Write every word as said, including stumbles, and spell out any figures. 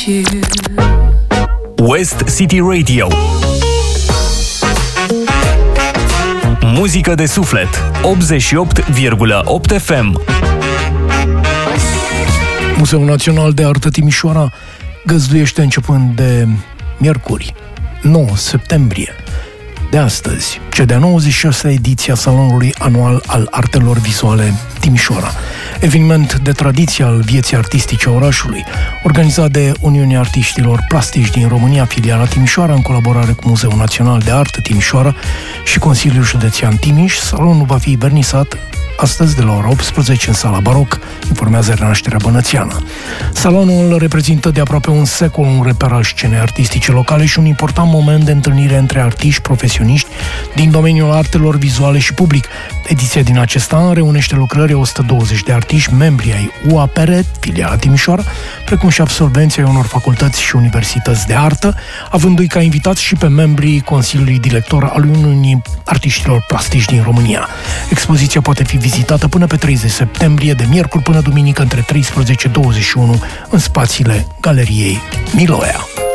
you. West City Radio. Muzică de suflet. optzeci și opt virgulă opt F M. Muzeul Național de Artă Timișoara găzduiește începând de miercuri, nouă septembrie, de astăzi, cea de-a nouăzeci și șasea ediție a Salonului Anual al Artelor Vizuale Timișoara, eveniment de tradiție al vieții artistice a orașului, organizat de Uniunea Artiștilor Plastici din România, filiala Timișoara, în colaborare cu Muzeul Național de Artă Timișoara și Consiliul Județean Timiș. Salonul va fi vernisat astăzi de la ora optsprezece în Sala Baroc, informează Renașterea Bănățeană. Salonul reprezintă de aproape un secol un reper al scenei artistice locale și un important moment de întâlnire între artiști profesioniști din domeniul artelor vizuale și public. Ediția din acest an reunește lucrări o sută douăzeci de artiști, membri ai U A P R, filiala Timișoara, precum și absolvenții ai unor facultăți și universități de artă, avându-i ca invitați și pe membrii Consiliului Director al Uniunii Artiștilor Plastici din România. Expoziția poate fi vizitată până pe treizeci septembrie, de miercuri până duminică, între treisprezece și douăzeci și unu, în spațiile Galeriei Miloia.